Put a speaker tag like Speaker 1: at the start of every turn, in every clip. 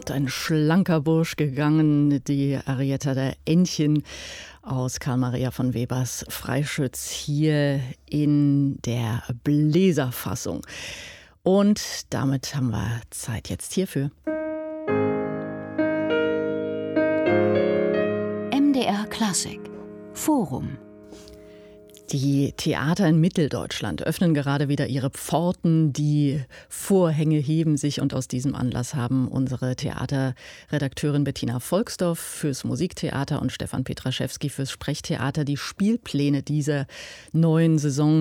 Speaker 1: kommt ein schlanker Bursch gegangen, die Arietta der Entchen aus Karl Maria von Webers Freischütz hier in der Bläserfassung. Und damit haben wir Zeit jetzt hierfür.
Speaker 2: MDR Klassik Forum.
Speaker 1: Die Theater in Mitteldeutschland öffnen gerade wieder ihre Pforten, die Vorhänge heben sich und aus diesem Anlass haben unsere Theaterredakteurin Bettina Volksdorf fürs Musiktheater und Stefan Petraschewski fürs Sprechtheater die Spielpläne dieser neuen Saison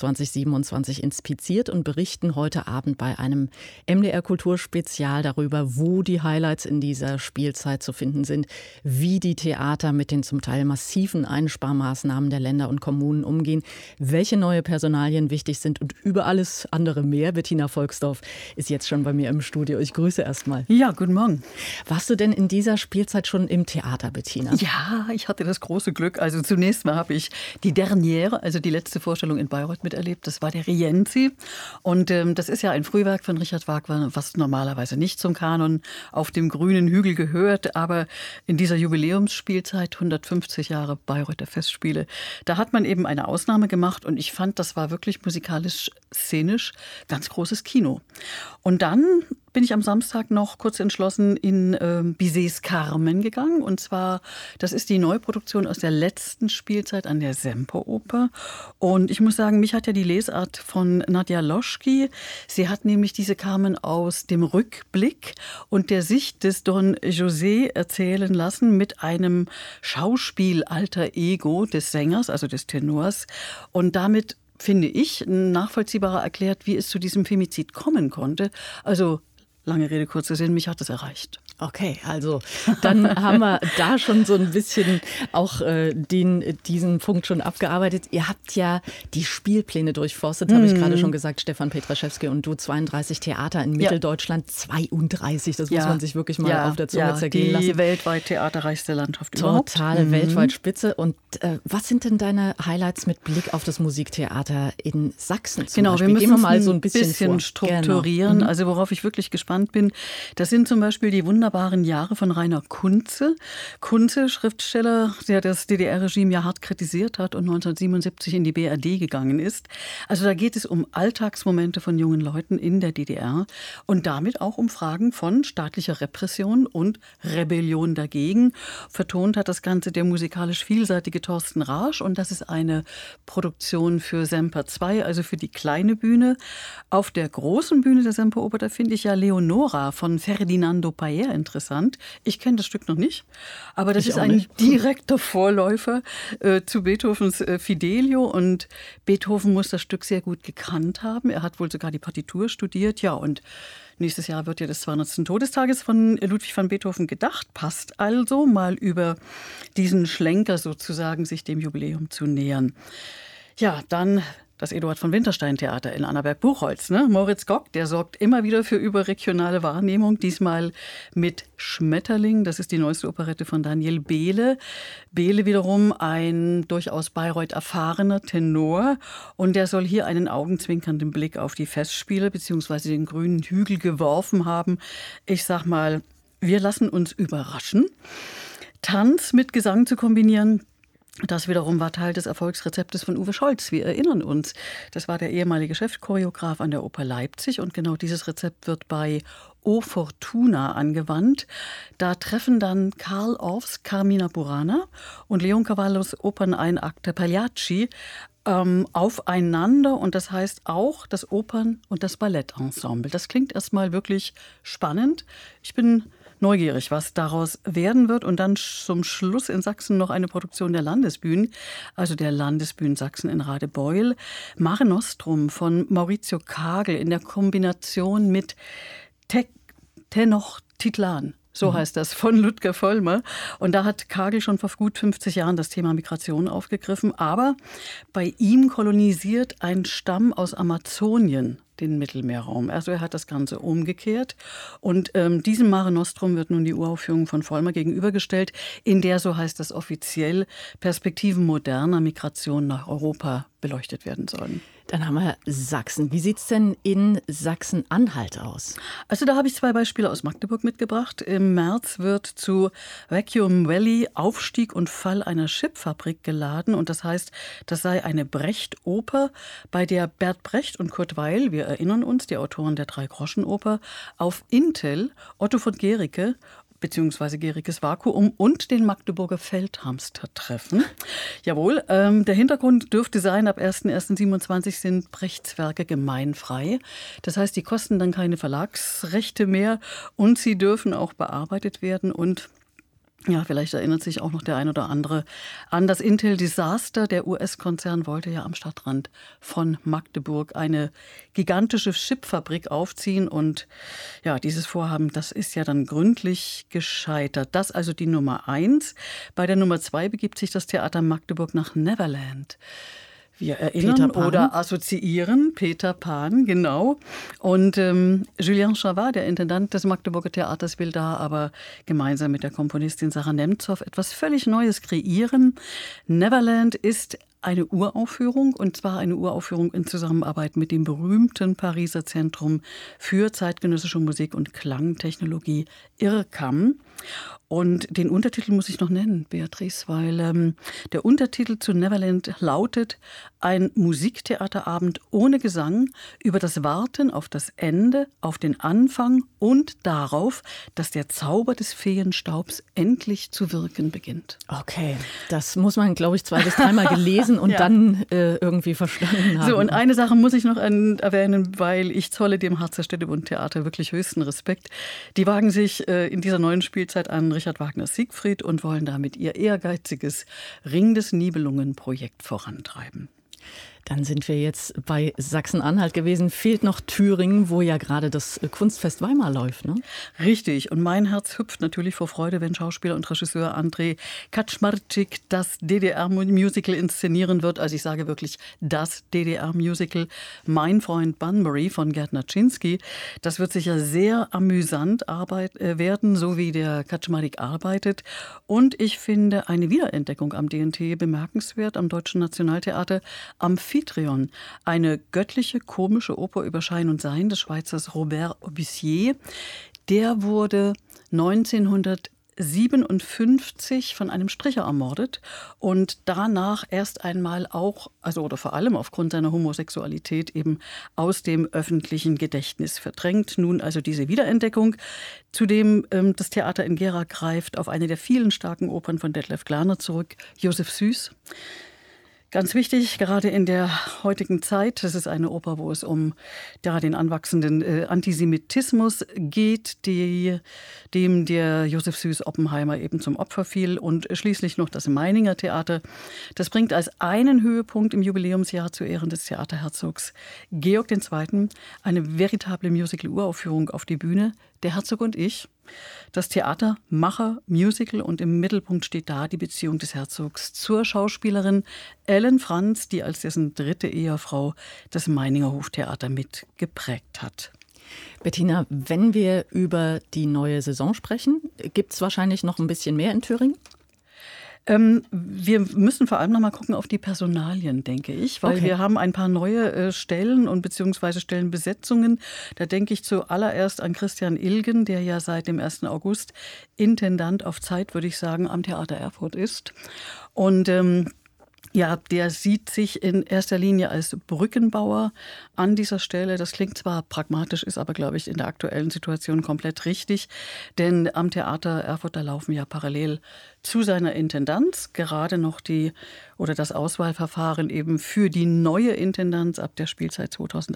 Speaker 1: 26/27 inspiziert und berichten heute Abend bei einem MDR Kulturspezial darüber, wo die Highlights in dieser Spielzeit zu finden sind, wie die Theater mit den zum Teil massiven Einsparmaßnahmen der Länder und Kommunen umgehen, welche neue Personalien wichtig sind und über alles andere mehr. Bettina Volksdorf ist jetzt schon bei mir im Studio. Ich grüße erstmal.
Speaker 3: Ja, guten Morgen.
Speaker 1: Warst du denn in dieser Spielzeit schon im Theater, Bettina?
Speaker 3: Ja, ich hatte das große Glück. Also zunächst mal habe ich die Dernière, also die letzte Vorstellung in Bayreuth miterlebt. Das war der Rienzi. Und das ist ja ein Frühwerk von Richard Wagner, was normalerweise nicht zum Kanon auf dem grünen Hügel gehört. Aber in dieser Jubiläumsspielzeit, 150 Jahre Bayreuther Festspiele, da hat man eben eine Ausnahme gemacht und ich fand, das war wirklich musikalisch, szenisch ganz großes Kino. Und dann bin ich am Samstag noch kurz entschlossen in Bizets Carmen gegangen. Und zwar, das ist die Neuproduktion aus der letzten Spielzeit an der Semperoper. Und ich muss sagen, mich hat ja die Lesart von Nadja Loschki, sie hat nämlich diese Carmen aus dem Rückblick und der Sicht des Don José erzählen lassen mit einem Schauspiel-Alter Ego des Sängers, also des Tenors. Und damit, finde ich, nachvollziehbarer erklärt, wie es zu diesem Femizid kommen konnte. Also lange Rede, kurzer Sinn, mich hat das erreicht.
Speaker 1: Okay, also dann haben wir da schon so ein bisschen auch diesen Punkt schon abgearbeitet. Ihr habt ja die Spielpläne durchforstet, habe ich gerade schon gesagt, Stefan Petraschewski und du, 32 Theater in Mitteldeutschland, 32, das muss man sich wirklich mal auf der Zunge zergehen lassen.
Speaker 3: Die weltweit theaterreichste Landschaft überhaupt.
Speaker 1: Total, weltweit spitze. Und was sind denn deine Highlights mit Blick auf das Musiktheater in Sachsen zum Beispiel?
Speaker 3: Wir müssen
Speaker 1: Gehen wir mal so ein bisschen
Speaker 3: strukturieren. Genau. Also worauf ich wirklich gespannt bin, das sind zum Beispiel die wunderbaren Jahre von Rainer Kunze. Kunze, Schriftsteller, der das DDR-Regime ja hart kritisiert hat und 1977 in die BRD gegangen ist. Also da geht es um Alltagsmomente von jungen Leuten in der DDR und damit auch um Fragen von staatlicher Repression und Rebellion dagegen. Vertont hat das Ganze der musikalisch vielseitige Thorsten Raasch und das ist eine Produktion für Semper 2, also für die kleine Bühne. Auf der großen Bühne der Semperoper, da finde ich ja Leonora von Ferdinando Paer interessant. Ich kenne das Stück noch nicht, aber das ist ein direkter Vorläufer zu Beethovens Fidelio und Beethoven muss das Stück sehr gut gekannt haben. Er hat wohl sogar die Partitur studiert. Ja, und nächstes Jahr wird ja des 200. Todestages von Ludwig van Beethoven gedacht. Passt also mal über diesen Schlenker sozusagen sich dem Jubiläum zu nähern. Ja, dann das Eduard von Winterstein Theater in Annaberg-Buchholz. Ne? Moritz Gock, der sorgt immer wieder für überregionale Wahrnehmung. Diesmal mit Schmetterling. Das ist die neueste Operette von Daniel Behle. Behle wiederum ein durchaus Bayreuth erfahrener Tenor. Und der soll hier einen augenzwinkernden Blick auf die Festspiele bzw. den grünen Hügel geworfen haben. Ich sag mal, wir lassen uns überraschen. Tanz mit Gesang zu kombinieren, das wiederum war Teil des Erfolgsrezeptes von Uwe Scholz. Wir erinnern uns, das war der ehemalige Chefchoreograf an der Oper Leipzig und genau dieses Rezept wird bei O Fortuna angewandt. Da treffen dann Karl Orffs Carmina Burana und Leon Cavallos Operneinakte Pagliacci aufeinander und das heißt auch das Opern- und das Ballettensemble. Das klingt erstmal wirklich spannend. Ich bin neugierig, was daraus werden wird. Und dann zum Schluss in Sachsen noch eine Produktion der Landesbühnen, also der Landesbühnen Sachsen in Radebeul. Mare Nostrum von Maurizio Kagel in der Kombination mit Tenochtitlan. So heißt das, von Ludger Vollmer. Und da hat Kagel schon vor gut 50 Jahren das Thema Migration aufgegriffen. Aber bei ihm kolonisiert ein Stamm aus Amazonien den Mittelmeerraum. Also er hat das Ganze umgekehrt. Und diesem Mare Nostrum wird nun die Uraufführung von Vollmer gegenübergestellt, in der, so heißt das offiziell, Perspektiven moderner Migration nach Europa beleuchtet werden sollen.
Speaker 1: Dann haben wir Sachsen. Wie sieht es denn in Sachsen-Anhalt aus?
Speaker 3: Also da habe ich 2 Beispiele aus Magdeburg mitgebracht. Im März wird zu Vacuum Valley Aufstieg und Fall einer Chipfabrik geladen. Und das heißt, das sei eine Brecht-Oper, bei der Bert Brecht und Kurt Weil, wir erinnern uns, die Autoren der Drei-Groschen-Oper, auf Intel, Otto von Guericke beziehungsweise Guericke's Vakuum und den Magdeburger Feldhamster treffen. Jawohl, der Hintergrund dürfte sein, ab 1.1.27 sind Brechts Werke gemeinfrei. Das heißt, die kosten dann keine Verlagsrechte mehr und sie dürfen auch bearbeitet werden und ja, vielleicht erinnert sich auch noch der ein oder andere an das Intel-Desaster. Der US-Konzern wollte ja am Stadtrand von Magdeburg eine gigantische Chipfabrik aufziehen. Und ja, dieses Vorhaben, das ist ja dann gründlich gescheitert. Das also die Nummer 1. Bei der Nummer 2 begibt sich das Theater Magdeburg nach Neverland. Wir erinnern oder assoziieren, Peter Pan, genau. Und Julien Chavard, der Intendant des Magdeburger Theaters, will da aber gemeinsam mit der Komponistin Sarah Nemzow etwas völlig Neues kreieren. Neverland ist eine Uraufführung, und zwar eine Uraufführung in Zusammenarbeit mit dem berühmten Pariser Zentrum für zeitgenössische Musik und Klangtechnologie IRCAM. Und den Untertitel muss ich noch nennen, Beatrice, weil der Untertitel zu Neverland lautet: Ein Musiktheaterabend ohne Gesang über das Warten auf das Ende, auf den Anfang und darauf, dass der Zauber des Feenstaubs endlich zu wirken beginnt.
Speaker 1: Okay, das muss man, glaube ich, 2 bis 3 Mal gelesen und dann irgendwie verstanden haben.
Speaker 3: So, und eine Sache muss ich noch erwähnen, weil ich zolle dem Harzer Städtebund Theater wirklich höchsten Respekt. Die wagen sich in dieser neuen Spielzeit an Richard Wagners Siegfried und wollen damit ihr ehrgeiziges Ring des Nibelungen-Projekt vorantreiben.
Speaker 1: Dann sind wir jetzt bei Sachsen-Anhalt gewesen. Fehlt noch Thüringen, wo ja gerade das Kunstfest Weimar läuft, ne?
Speaker 3: Richtig. Und mein Herz hüpft natürlich vor Freude, wenn Schauspieler und Regisseur André Kaczmarczyk das DDR-Musical inszenieren wird. Also ich sage wirklich das DDR-Musical Mein Freund Bunbury von Gerd Naczynski. Das wird sicher sehr amüsant werden, so wie der Kaczmarczyk arbeitet. Und ich finde eine Wiederentdeckung am DNT bemerkenswert, am Deutschen Nationaltheater, Amphitryon, eine göttliche, komische Oper über Schein und Sein des Schweizers Robert Aubussier. Der wurde 1957 von einem Stricher ermordet und danach erst einmal auch, oder vor allem aufgrund seiner Homosexualität eben aus dem öffentlichen Gedächtnis verdrängt. Nun also diese Wiederentdeckung, zudem das Theater in Gera greift auf eine der vielen starken Opern von Detlef Glarner zurück, Josef Süß. Ganz wichtig, gerade in der heutigen Zeit, das ist eine Oper, wo es um den anwachsenden Antisemitismus geht, dem der Josef Süß Oppenheimer eben zum Opfer fiel, und schließlich noch das Meininger Theater. Das bringt als einen Höhepunkt im Jubiläumsjahr zu Ehren des Theaterherzogs Georg II. Eine veritable Musical-Uraufführung auf die Bühne, Der Herzog und ich. Das Theater, Macher, Musical, und im Mittelpunkt steht da die Beziehung des Herzogs zur Schauspielerin Ellen Franz, die als dessen 3. Ehefrau das Meininger Hoftheater mit geprägt hat.
Speaker 1: Bettina, wenn wir über die neue Saison sprechen, gibt es wahrscheinlich noch ein bisschen mehr in Thüringen?
Speaker 3: Wir müssen vor allem noch mal gucken auf die Personalien, denke ich, weil wir haben ein paar neue Stellen und beziehungsweise Stellenbesetzungen. Da denke ich zuallererst an Christian Ilgen, der ja seit dem 1. August Intendant auf Zeit, würde ich sagen, am Theater Erfurt ist. Und der sieht sich in erster Linie als Brückenbauer an dieser Stelle. Das klingt zwar pragmatisch, ist aber, glaube ich, in der aktuellen Situation komplett richtig. Denn am Theater Erfurt, da laufen ja parallel zu seiner Intendanz gerade noch das Auswahlverfahren eben für die neue Intendanz ab der Spielzeit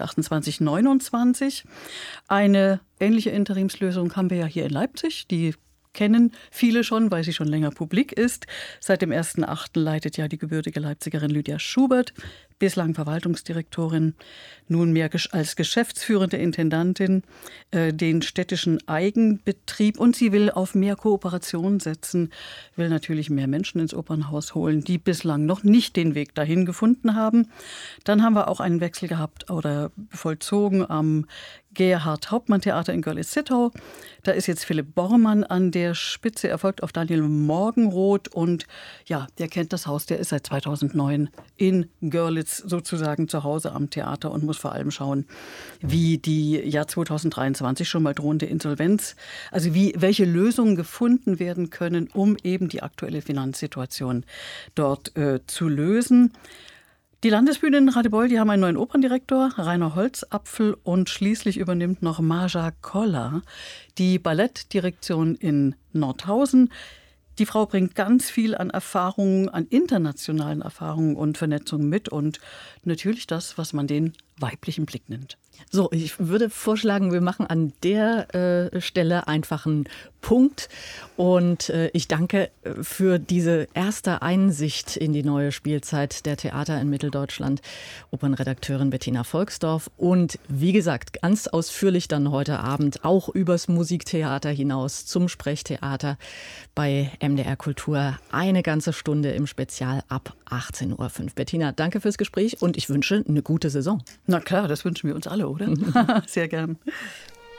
Speaker 3: 2028/29. Eine ähnliche Interimslösung haben wir ja hier in Leipzig, die kennen viele schon, weil sie schon länger publik ist. Seit dem 1.8. leitet ja die gebürtige Leipzigerin Lydia Schubert, bislang Verwaltungsdirektorin, nunmehr als geschäftsführende Intendantin, den städtischen Eigenbetrieb. Und sie will auf mehr Kooperation setzen, will natürlich mehr Menschen ins Opernhaus holen, die bislang noch nicht den Weg dahin gefunden haben. Dann haben wir auch einen Wechsel gehabt oder vollzogen am Gerhard-Hauptmann-Theater in Görlitz-Zittau. Da ist jetzt Philipp Bormann an der Spitze, erfolgt auf Daniel Morgenroth. Und ja, der kennt das Haus, der ist seit 2009 in Görlitz jetzt sozusagen zu Hause am Theater und muss vor allem schauen, wie die Jahr 2023 schon mal drohende Insolvenz, also welche Lösungen gefunden werden können, um eben die aktuelle Finanzsituation dort zu lösen. Die Landesbühne in Radebeul, die haben einen neuen Operndirektor, Rainer Holzapfel, und schließlich übernimmt noch Maja Koller die Ballettdirektion in Nordhausen. Die Frau bringt ganz viel an Erfahrungen, an internationalen Erfahrungen und Vernetzungen mit und natürlich das, was man den weiblichen Blick nennt.
Speaker 1: So, ich würde vorschlagen, wir machen an der Stelle einfach einen Punkt. Und ich danke für diese erste Einsicht in die neue Spielzeit der Theater in Mitteldeutschland, Opernredakteurin Bettina Volksdorf. Und wie gesagt, ganz ausführlich dann heute Abend auch übers Musiktheater hinaus zum Sprechtheater bei MDR Kultur. Eine ganze Stunde im Spezial ab 18.05 Uhr. Bettina, danke fürs Gespräch und ich wünsche eine gute Saison.
Speaker 3: Na klar, das wünschen wir uns alle, oder? Sehr gern.